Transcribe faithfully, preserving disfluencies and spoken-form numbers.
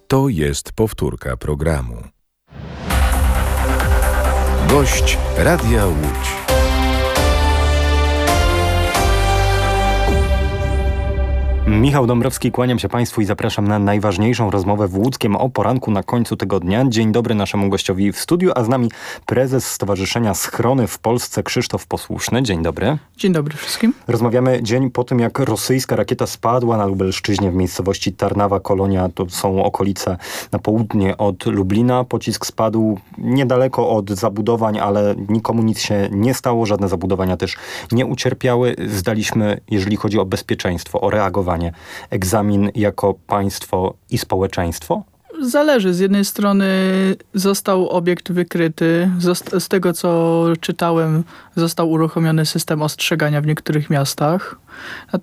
To jest powtórka programu. Gość Radia Łódź. Michał Dąbrowski, kłaniam się Państwu i zapraszam na najważniejszą rozmowę w Łódzkiem o poranku na końcu tygodnia. Dzień dobry naszemu gościowi w studiu, a z nami prezes Stowarzyszenia Schrony w Polsce Krzysztof Posłuszny. Dzień dobry. Dzień dobry wszystkim. Rozmawiamy dzień po tym, jak rosyjska rakieta spadła na Lubelszczyźnie w miejscowości Tarnawa Kolonia. To są okolice na południe od Lublina. Pocisk spadł niedaleko od zabudowań, ale nikomu nic się nie stało. Żadne zabudowania też nie ucierpiały. Zdaliśmy, jeżeli chodzi o bezpieczeństwo, o reagowanie, egzamin jako państwo i społeczeństwo? Zależy. Z jednej strony został obiekt wykryty. Zosta- z tego, co czytałem, został uruchomiony system ostrzegania w niektórych miastach.